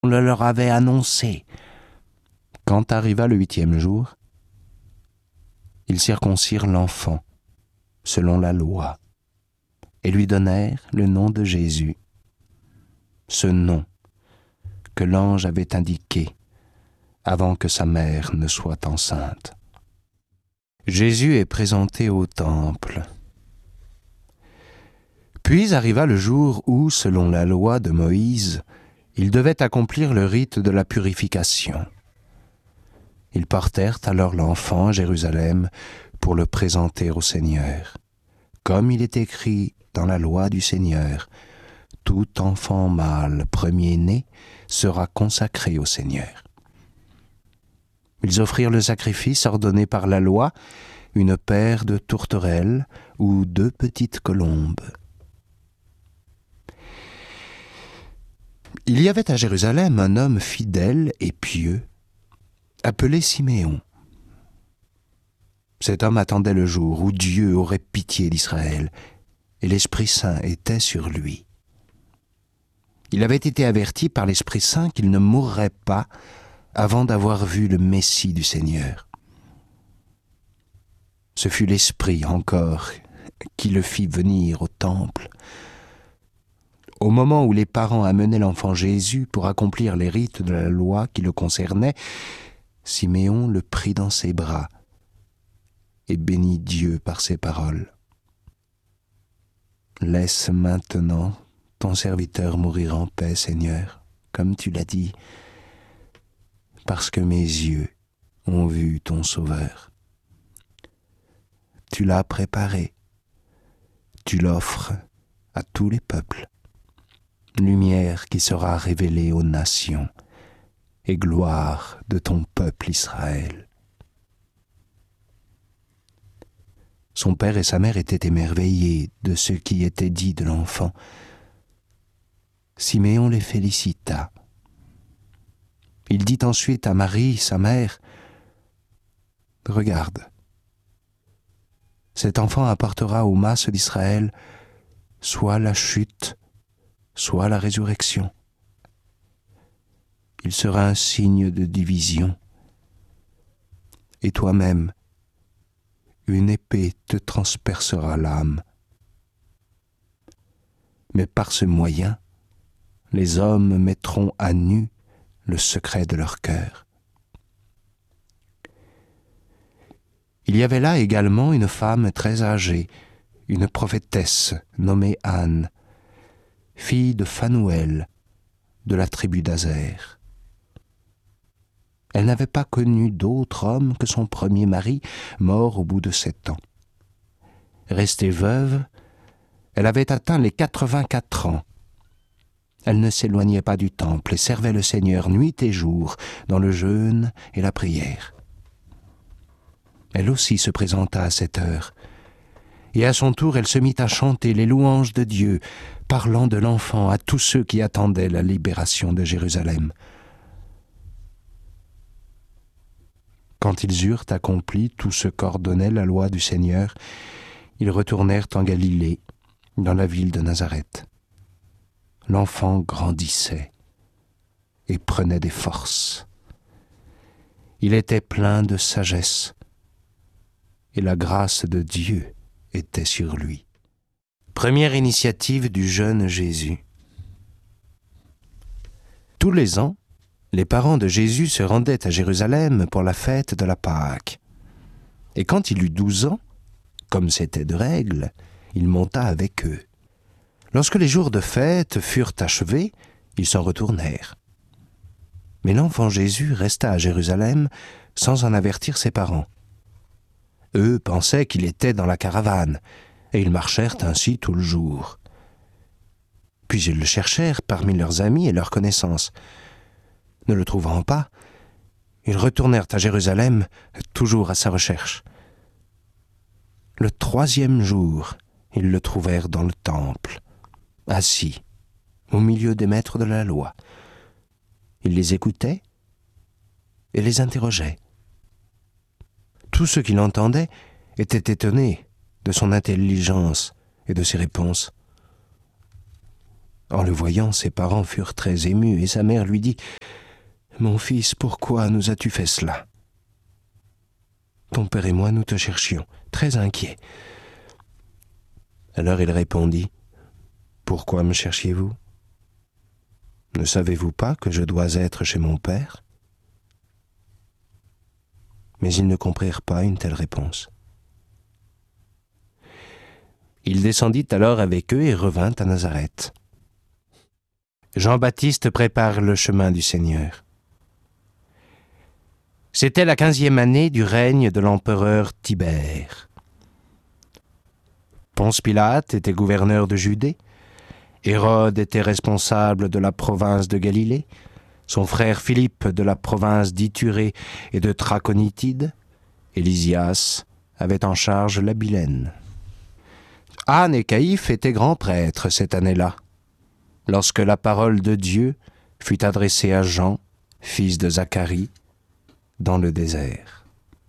On le leur avait annoncé. Quand arriva le 8e jour, ils circoncirent l'enfant, selon la loi, et lui donnèrent le nom de Jésus, ce nom que l'ange avait indiqué avant que sa mère ne soit enceinte. Jésus est présenté au temple. Puis arriva le jour où, selon la loi de Moïse, ils devaient accomplir le rite de la purification. Ils portèrent alors l'enfant à Jérusalem pour le présenter au Seigneur. Comme il est écrit dans la loi du Seigneur, tout enfant mâle premier-né sera consacré au Seigneur. Ils offrirent le sacrifice ordonné par la loi, une paire de tourterelles ou 2 petites colombes. Il y avait à Jérusalem un homme fidèle et pieux, appelé Siméon. Cet homme attendait le jour où Dieu aurait pitié d'Israël, et l'Esprit Saint était sur lui. Il avait été averti par l'Esprit Saint qu'il ne mourrait pas avant d'avoir vu le Messie du Seigneur. Ce fut l'Esprit encore qui le fit venir au temple. Au moment où les parents amenaient l'enfant Jésus pour accomplir les rites de la loi qui le concernaient, Siméon le prit dans ses bras et bénit Dieu par ces paroles. « Laisse maintenant ton serviteur mourir en paix, Seigneur, comme tu l'as dit, parce que mes yeux ont vu ton Sauveur. Tu l'as préparé, tu l'offres à tous les peuples, lumière qui sera révélée aux nations et gloire de ton peuple Israël. » Son père et sa mère étaient émerveillés de ce qui était dit de l'enfant. Siméon les félicita. Il dit ensuite à Marie, sa mère, « Regarde, cet enfant apportera aux masses d'Israël soit la chute, soit la résurrection. Il sera un signe de division. Et toi-même, une épée te transpercera l'âme. Mais par ce moyen, les hommes mettront à nu le secret de leur cœur. » Il y avait là également une femme très âgée, une prophétesse nommée Anne, fille de Phanuel, de la tribu d'Aser. Elle n'avait pas connu d'autre homme que son premier mari, mort au bout de 7 ans. Restée veuve, elle avait atteint les 84 ans. Elle ne s'éloignait pas du temple et servait le Seigneur nuit et jour dans le jeûne et la prière. Elle aussi se présenta à cette heure, et à son tour elle se mit à chanter les louanges de Dieu, parlant de l'enfant à tous ceux qui attendaient la libération de Jérusalem. Quand ils eurent accompli tout ce qu'ordonnait la loi du Seigneur, ils retournèrent en Galilée, dans la ville de Nazareth. L'enfant grandissait et prenait des forces. Il était plein de sagesse, et la grâce de Dieu était sur lui. Première initiative du jeune Jésus. Tous les ans, les parents de Jésus se rendaient à Jérusalem pour la fête de la Pâque. Et quand il eut 12 ans, comme c'était de règle, il monta avec eux. Lorsque les jours de fête furent achevés, ils s'en retournèrent. Mais l'enfant Jésus resta à Jérusalem sans en avertir ses parents. Eux pensaient qu'il était dans la caravane, et ils marchèrent ainsi tout le jour. Puis ils le cherchèrent parmi leurs amis et leurs connaissances. Ne le trouvant pas, ils retournèrent à Jérusalem, toujours à sa recherche. Le 3e jour, ils le trouvèrent dans le temple, assis, au milieu des maîtres de la loi. Il les écoutait et les interrogeait. Tous ceux qui l'entendaient étaient étonnés de son intelligence et de ses réponses. En le voyant, ses parents furent très émus, et sa mère lui dit « Mon fils, pourquoi nous as-tu fait cela ?» Ton père et moi, nous te cherchions, très inquiets. Alors il répondit « Pourquoi me cherchiez-vous ? Ne savez-vous pas que je dois être chez mon père ?» Mais ils ne comprirent pas une telle réponse. Il descendit alors avec eux et revint à Nazareth. Jean-Baptiste prépare le chemin du Seigneur. C'était la 15e année du règne de l'empereur Tibère. Ponce Pilate était gouverneur de Judée, Hérode était responsable de la province de Galilée, son frère Philippe de la province d'Iturée et de Traconitide, et Lysias avait en charge l'Abilène. Anne et Caïphe étaient grands prêtres cette année-là, lorsque la parole de Dieu fut adressée à Jean, fils de Zacharie, dans le désert.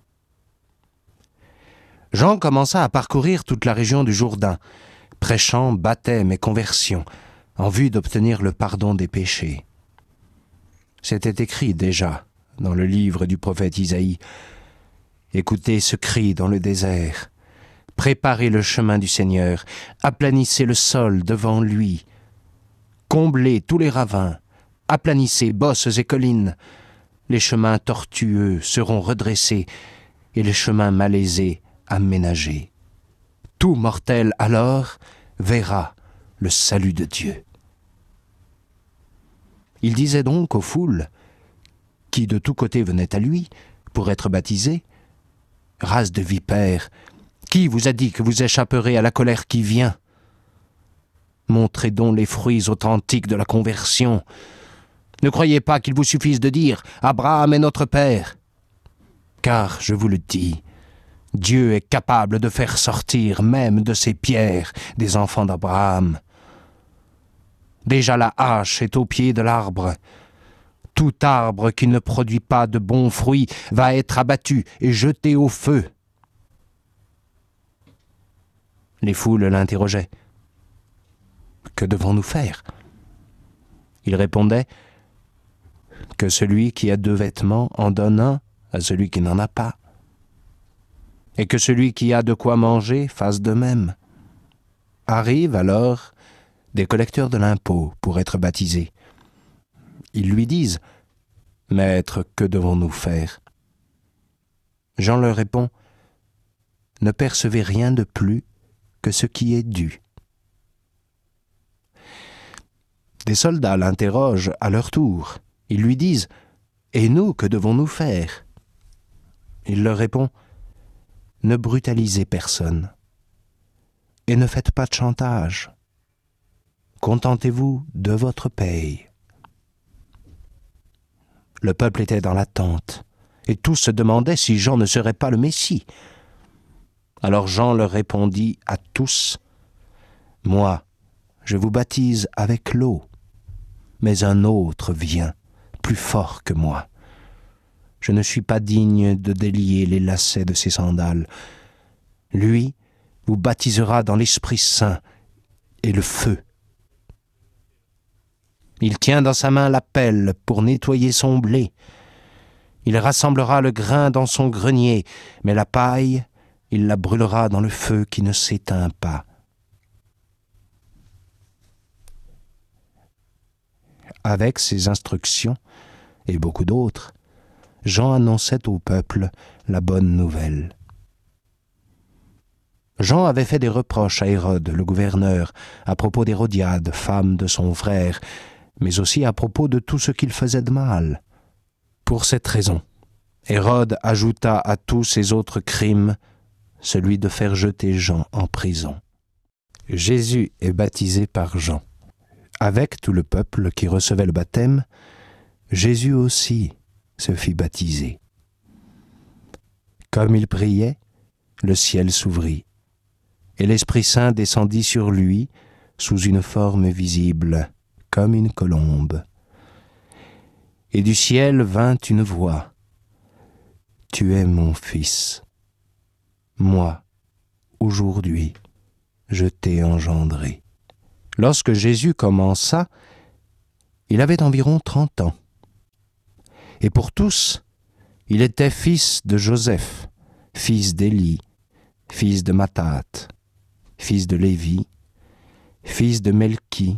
Jean commença à parcourir toute la région du Jourdain, prêchant baptême et conversion, en vue d'obtenir le pardon des péchés. C'était écrit déjà dans le livre du prophète Isaïe. Écoutez ce cri dans le désert. Préparez le chemin du Seigneur, aplanissez le sol devant lui. Comblez tous les ravins, aplanissez bosses et collines. Les chemins tortueux seront redressés et les chemins malaisés aménagés. Tout mortel alors verra le salut de Dieu. Il disait donc aux foules, qui de tous côtés venaient à lui pour être baptisés, « Race de vipères, qui vous a dit que vous échapperez à la colère qui vient ? Montrez donc les fruits authentiques de la conversion. Ne croyez pas qu'il vous suffise de dire « Abraham est notre père ». Car, je vous le dis, Dieu est capable de faire sortir même de ces pierres des enfants d'Abraham. Déjà la hache est au pied de l'arbre. Tout arbre qui ne produit pas de bons fruits va être abattu et jeté au feu. Les foules l'interrogeaient. Que devons-nous faire ? Il répondait que celui qui a 2 vêtements en donne un à celui qui n'en a pas, et que celui qui a de quoi manger fasse de même. Arrivent alors des collecteurs de l'impôt pour être baptisés. Ils lui disent « Maître, que devons-nous faire ?» Jean leur répond « Ne percevez rien de plus que ce qui est dû. » Des soldats l'interrogent à leur tour. Ils lui disent « Et nous, que devons-nous faire ?» Il leur répond « Ne brutalisez personne et ne faites pas de chantage. Contentez-vous de votre paye. » Le peuple était dans l'attente, et tous se demandaient si Jean ne serait pas le Messie. Alors Jean leur répondit à tous, « Moi, je vous baptise avec l'eau, mais un autre vient, plus fort que moi. Je ne suis pas digne de délier les lacets de ses sandales. Lui vous baptisera dans l'Esprit Saint et le feu. Il tient dans sa main la pelle pour nettoyer son blé. Il rassemblera le grain dans son grenier, mais la paille, il la brûlera dans le feu qui ne s'éteint pas. » Avec ces instructions, et beaucoup d'autres, Jean annonçait au peuple la bonne nouvelle. Jean avait fait des reproches à Hérode, le gouverneur, à propos d'Hérodiade, femme de son frère, mais aussi à propos de tout ce qu'il faisait de mal. Pour cette raison, Hérode ajouta à tous ses autres crimes celui de faire jeter Jean en prison. Jésus est baptisé par Jean. Avec tout le peuple qui recevait le baptême, Jésus aussi se fit baptiser. Comme il priait, le ciel s'ouvrit, et l'Esprit Saint descendit sur lui sous une forme visible, comme une colombe. Et du ciel vint une voix. « Tu es mon Fils. Moi, aujourd'hui, je t'ai engendré. » Lorsque Jésus commença, il avait environ 30 ans. Et pour tous, il était fils de Joseph, fils d'Élie, fils de Mathat, fils de Lévi, fils de Melchi,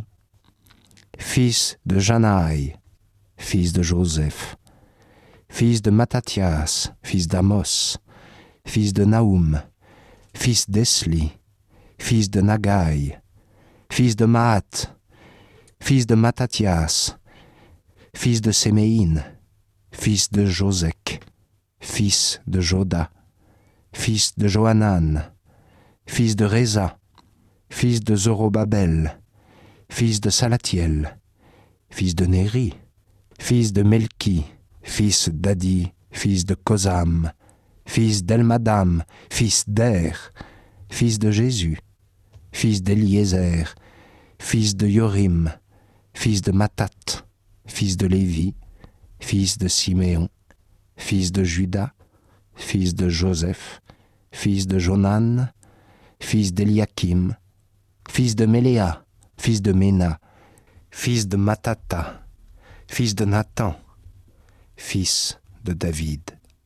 fils de Janaï, fils de Joseph, fils de Mattathias, fils d'Amos, fils de Naoum, fils d'Esli, fils de Nagai, fils de Maat, fils de Mattathias, fils de Séméine, fils de Josek, fils de Joda, fils de Johanan, fils de Réza, fils de Zorobabel, fils de Salatiel, fils de Néri, fils de Melchi, fils d'Adi, fils de Kosam, fils d'Elmadam, fils d'Er, fils de Jésus, fils d'Eliézer, fils de Yorim, fils de Mathat, fils de Lévi, fils de Siméon, fils de Juda, fils de Joseph, fils de Jonan, fils d'Eliakim, fils de Méléa, fils de Ména, fils de Matata, fils de Nathan, fils de David,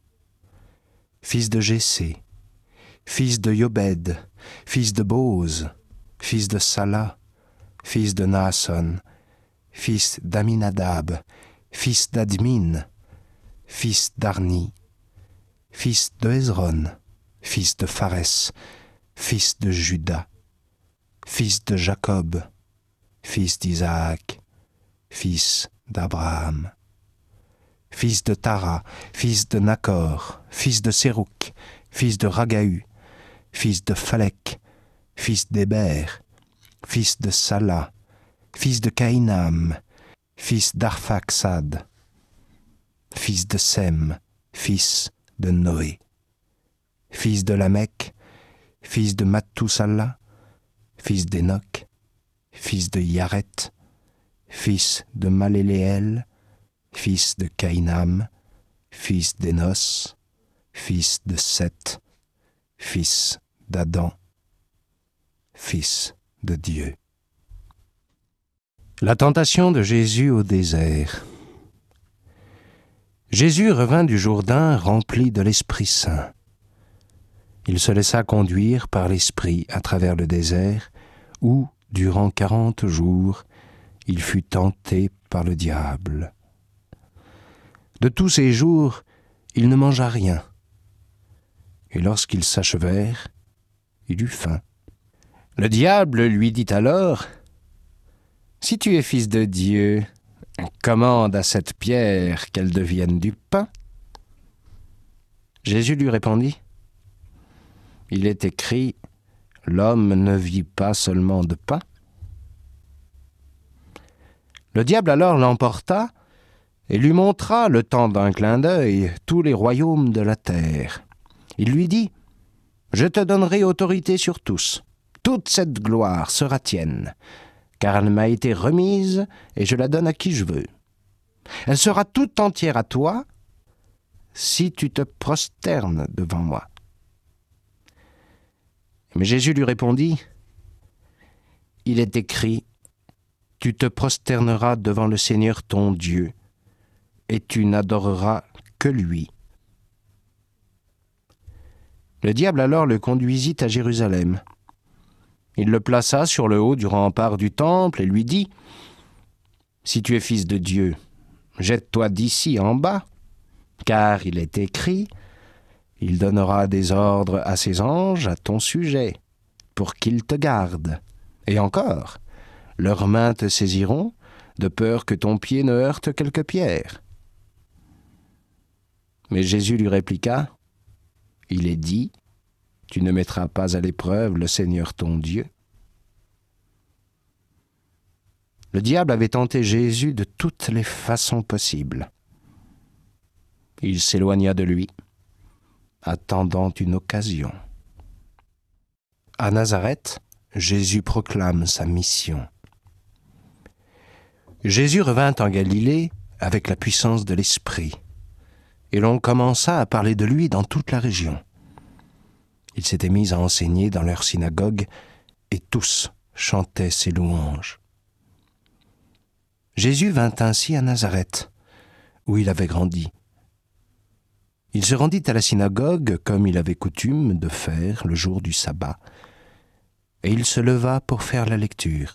fils de Jessé, fils de Yobed, fils de Boz, fils de Sala, fils de Naasson, fils d'Aminadab, fils d'Admin, fils d'Arni, fils de Hezron, fils de Phares, fils de Juda, fils de Jacob, fils d'Isaac, fils d'Abraham, fils de Tara, fils de Nakor, fils de Sérouk, fils de Ragahu, fils de Phalek, fils d'Héber, fils de Sala, fils de Caïnam, fils d'Arphaxad, fils de Sem, fils de Noé, fils de Lamech, fils de Mathusala, fils d'Enoch, fils de Yaret, fils de Maléléel, fils de Caïnam, fils d'Énos, fils de Seth, fils d'Adam, fils de Dieu. La tentation de Jésus au désert. Jésus revint du Jourdain rempli de l'Esprit Saint. Il se laissa conduire par l'Esprit à travers le désert, où, durant 40 jours, il fut tenté par le diable. De tous ces jours, il ne mangea rien. Et lorsqu'ils s'achevèrent, il eut faim. Le diable lui dit alors : « Si tu es fils de Dieu, commande à cette pierre qu'elle devienne du pain. » Jésus lui répondit : « Il est écrit, l'homme ne vit pas seulement de pain. » Le diable alors l'emporta et lui montra, le temps d'un clin d'œil, tous les royaumes de la terre. Il lui dit : « Je te donnerai autorité sur tous. Toute cette gloire sera tienne, car elle m'a été remise et je la donne à qui je veux. Elle sera toute entière à toi si tu te prosternes devant moi. » Mais Jésus lui répondit : « Il est écrit, tu te prosterneras devant le Seigneur ton Dieu, et tu n'adoreras que lui. » Le diable alors le conduisit à Jérusalem. Il le plaça sur le haut du rempart du temple et lui dit : « Si tu es fils de Dieu, jette-toi d'ici en bas, car il est écrit, il donnera des ordres à ses anges à ton sujet, pour qu'ils te gardent. Et encore, leurs mains te saisiront, de peur que ton pied ne heurte quelque pierre. » Mais Jésus lui répliqua : « Il est dit, tu ne mettras pas à l'épreuve le Seigneur ton Dieu. » Le diable avait tenté Jésus de toutes les façons possibles. Il s'éloigna de lui, attendant une occasion. À Nazareth, Jésus proclame sa mission. Jésus revint en Galilée avec la puissance de l'Esprit, et l'on commença à parler de lui dans toute la région. Il s'était mis à enseigner dans leur synagogue, et tous, chantaient ses louanges. Jésus vint ainsi à Nazareth, où il avait grandi. Il se rendit à la synagogue comme il avait coutume de faire le jour du sabbat, et il se leva pour faire la lecture.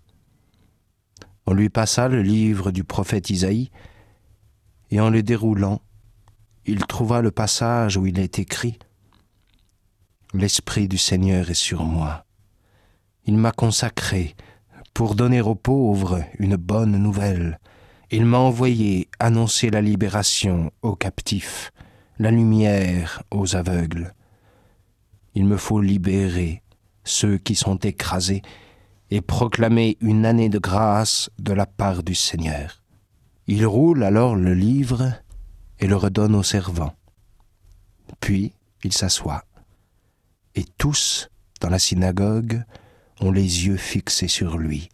On lui passa le livre du prophète Isaïe, et en le déroulant, il trouva le passage où il est écrit « L'Esprit du Seigneur est sur moi. Il m'a consacré pour donner aux pauvres une bonne nouvelle. Il m'a envoyé annoncer la libération aux captifs, la lumière aux aveugles. Il me faut libérer ceux qui sont écrasés et proclamer une année de grâce de la part du Seigneur. » Il roule alors le livre et le redonne au servant. Puis il s'assoit, et tous, dans la synagogue, ont les yeux fixés sur lui.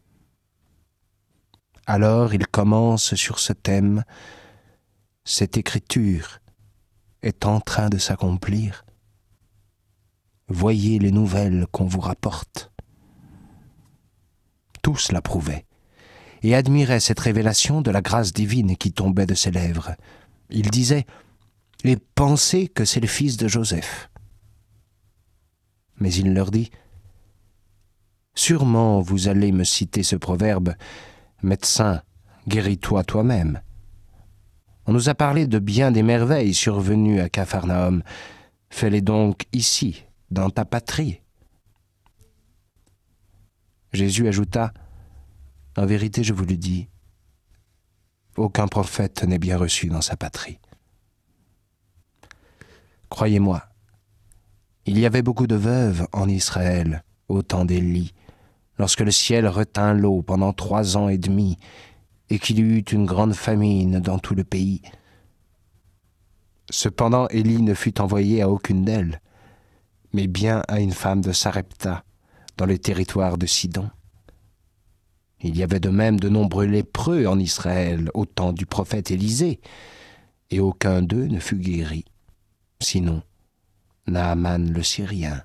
Alors il commence sur ce thème: « Cette écriture est en train de s'accomplir. Voyez les nouvelles qu'on vous rapporte. » Tous l'approuvaient et admiraient cette révélation de la grâce divine qui tombait de ses lèvres. Ils disaient « Et pensez que c'est le fils de Joseph. » Mais il leur dit « Sûrement vous allez me citer ce proverbe « Médecin, guéris-toi toi-même. » On nous a parlé de bien des merveilles survenues à Capharnaüm. Fais-les donc ici, dans ta patrie. » Jésus ajouta « En vérité, je vous le dis, aucun prophète n'est bien reçu dans sa patrie. Croyez-moi, il y avait beaucoup de veuves en Israël au temps d'Élie, lorsque le ciel retint l'eau pendant 3 ans et demi, et qu'il y eut une grande famine dans tout le pays. Cependant, Élie ne fut envoyé à aucune d'elles, mais bien à une femme de Sarepta, dans le territoire de Sidon. Il y avait de même de nombreux lépreux en Israël au temps du prophète Élisée, et aucun d'eux ne fut guéri, sinon Naaman le Syrien.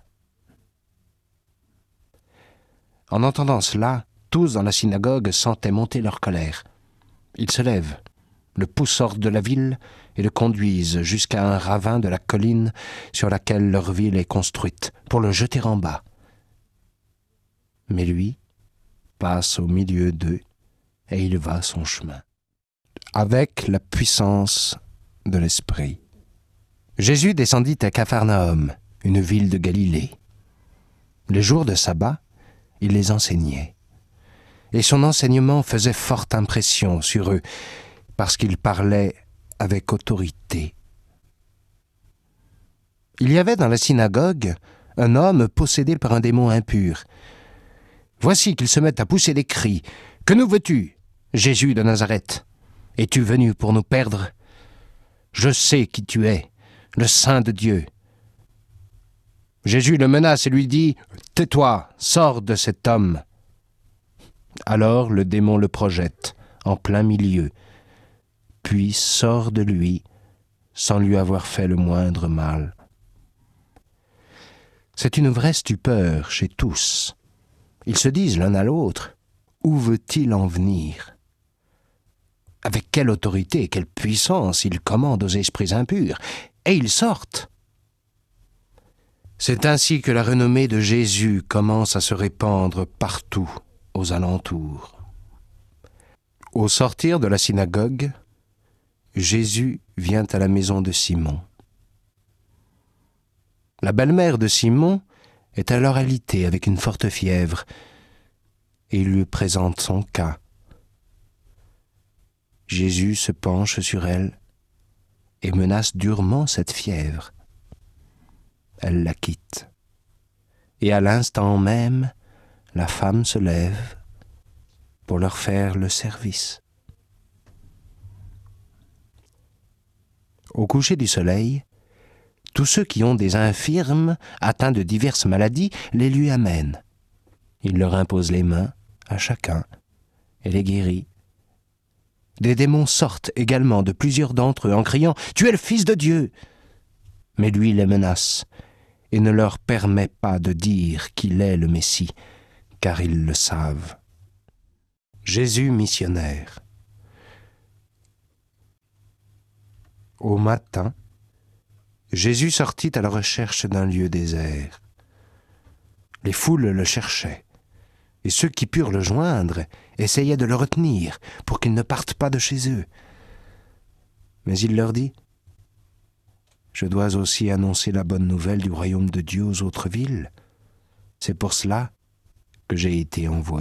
En entendant cela, tous dans la synagogue sentaient monter leur colère. Ils se lèvent, le poussent hors de la ville et le conduisent jusqu'à un ravin de la colline sur laquelle leur ville est construite, pour le jeter en bas. Mais lui passe au milieu d'eux et il va son chemin, avec la puissance de l'Esprit. Jésus descendit à Capharnaüm, une ville de Galilée. Les jours de sabbat, il les enseignait. Et son enseignement faisait forte impression sur eux, parce qu'il parlait avec autorité. Il y avait dans la synagogue un homme possédé par un démon impur. Voici qu'il se met à pousser des cris. « Que nous veux-tu, Jésus de Nazareth? Es-tu venu pour nous perdre? Je sais qui tu es, le Saint de Dieu. » Jésus le menace et lui dit « Tais-toi, sors de cet homme. » Alors le démon le projette en plein milieu, puis sort de lui sans lui avoir fait le moindre mal. C'est une vraie stupeur chez tous. Ils se disent l'un à l'autre, où veut-il en venir? Avec quelle autorité et quelle puissance il commande aux esprits impurs, et ils sortent. C'est ainsi que la renommée de Jésus commence à se répandre partout aux alentours. Au sortir de la synagogue, Jésus vient à la maison de Simon. La belle-mère de Simon est alors alitée avec une forte fièvre, et il lui présente son cas. Jésus se penche sur elle et menace durement cette fièvre. Elle la quitte, et à l'instant même, la femme se lève pour leur faire le service. Au coucher du soleil, tous ceux qui ont des infirmes atteints de diverses maladies les lui amènent. Il leur impose les mains à chacun et les guérit. Des démons sortent également de plusieurs d'entre eux en criant « Tu es le Fils de Dieu !» Mais lui les menace et ne leur permet pas de dire qu'il est le Messie, car ils le savent. Jésus missionnaire. Au matin, Jésus sortit à la recherche d'un lieu désert. Les foules le cherchaient, et ceux qui purent le joindre essayaient de le retenir pour qu'il ne parte pas de chez eux. Mais il leur dit : « Je dois aussi annoncer la bonne nouvelle du royaume de Dieu aux autres villes. C'est pour cela que j'ai été envoyé. »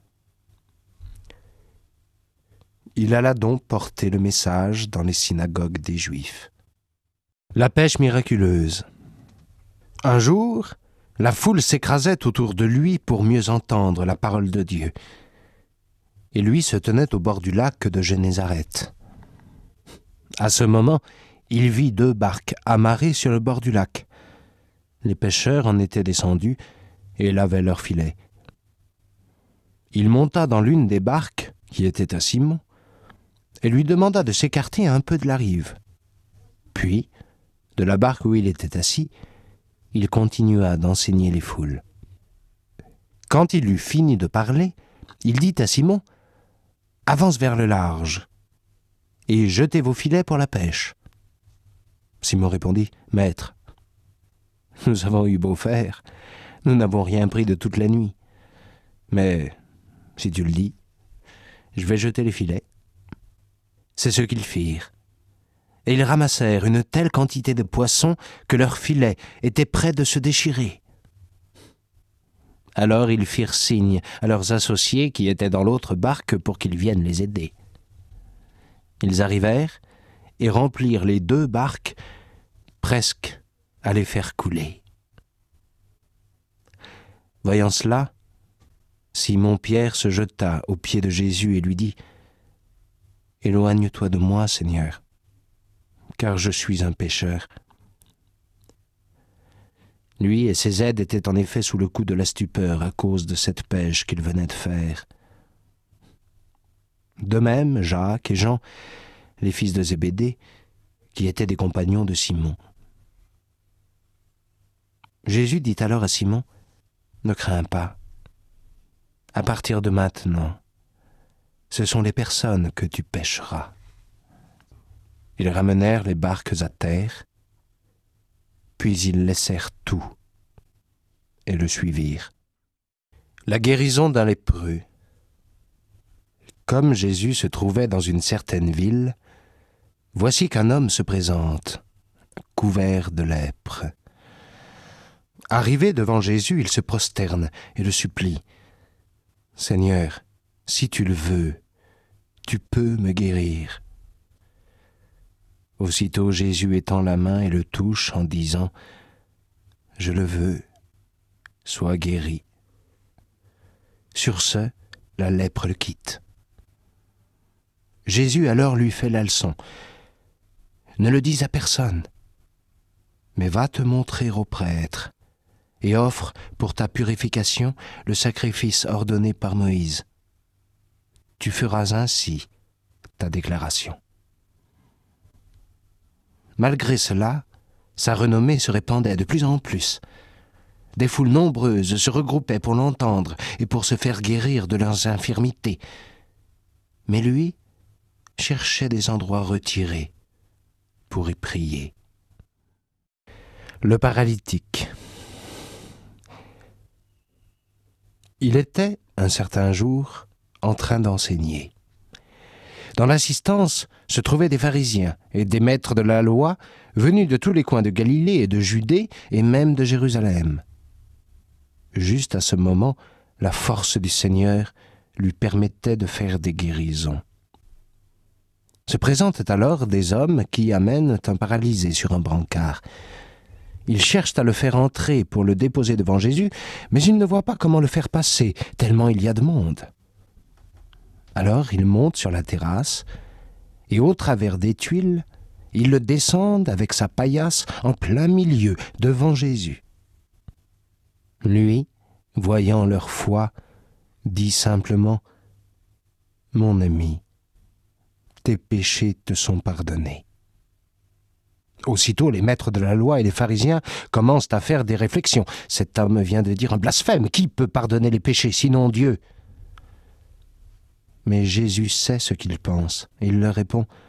Il alla donc porter le message dans les synagogues des Juifs. La pêche miraculeuse. Un jour, la foule s'écrasait autour de lui pour mieux entendre la parole de Dieu. Et lui se tenait au bord du lac de Génézareth. À ce moment, il vit 2 barques amarrées sur le bord du lac. Les pêcheurs en étaient descendus et lavaient leurs filets. Il monta dans l'une des barques, qui était à Simon, et lui demanda de s'écarter un peu de la rive. Puis, de la barque où il était assis, il continua d'enseigner les foules. Quand il eut fini de parler, il dit à Simon : « Avance vers le large et jetez vos filets pour la pêche. » Simon répondit : « Maître, nous avons eu beau faire, nous n'avons rien pris de toute la nuit. Mais, si tu le dis, je vais jeter les filets. » C'est ce qu'ils firent. Et ils ramassèrent une telle quantité de poissons que leurs filets étaient près de se déchirer. Alors ils firent signe à leurs associés qui étaient dans l'autre barque pour qu'ils viennent les aider. Ils arrivèrent et remplirent les 2 barques, presque à les faire couler. Voyant cela, Simon-Pierre se jeta aux pieds de Jésus et lui dit : « Éloigne-toi de moi, Seigneur, car je suis un pécheur. » Lui et ses aides étaient en effet sous le coup de la stupeur à cause de cette pêche qu'ils venaient de faire. De même, Jacques et Jean, les fils de Zébédée, qui étaient des compagnons de Simon. Jésus dit alors à Simon : « Ne crains pas. À partir de maintenant, ce sont les personnes que tu pêcheras. » Ils ramenèrent les barques à terre, puis ils laissèrent tout et le suivirent. La guérison d'un lépreux. Comme Jésus se trouvait dans une certaine ville, voici qu'un homme se présente, couvert de lèpre. Arrivé devant Jésus, il se prosterne et le supplie : « Seigneur, si tu le veux, tu peux me guérir. » Aussitôt Jésus étend la main et le touche en disant : « Je le veux, sois guéri. » Sur ce, la lèpre le quitte. Jésus alors lui fait la leçon : « Ne le dis à personne, mais va te montrer au prêtre et offre pour ta purification le sacrifice ordonné par Moïse. Tu feras ainsi ta déclaration. » Malgré cela, sa renommée se répandait de plus en plus. Des foules nombreuses se regroupaient pour l'entendre et pour se faire guérir de leurs infirmités. Mais lui cherchait des endroits retirés pour y prier. Le paralytique. Il était, un certain jour, en train d'enseigner. Dans l'assistance se trouvaient des pharisiens et des maîtres de la loi venus de tous les coins de Galilée et de Judée et même de Jérusalem. Juste à ce moment, la force du Seigneur lui permettait de faire des guérisons. Se présentent alors des hommes qui amènent un paralysé sur un brancard. Ils cherchent à le faire entrer pour le déposer devant Jésus, mais ils ne voient pas comment le faire passer, tellement il y a de monde. Alors ils montent sur la terrasse, et au travers des tuiles, ils le descendent avec sa paillasse en plein milieu, devant Jésus. Lui, voyant leur foi, dit simplement : « Mon ami, tes péchés te sont pardonnés. » Aussitôt, les maîtres de la loi et les pharisiens commencent à faire des réflexions. Cet homme vient de dire un blasphème. Qui peut pardonner les péchés, sinon Dieu ? Mais Jésus sait ce qu'ils pensent, et il leur répond